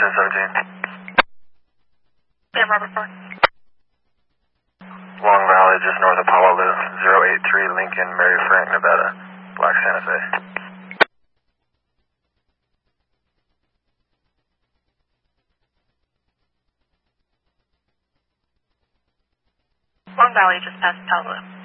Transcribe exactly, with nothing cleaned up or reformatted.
ten seventeen. Yeah, Robert Park. Long Valley, just north of Honolulu, zero eight three Lincoln, Mary Frank, Nevada, Black Santa Fe. Long Valley, just past Palo.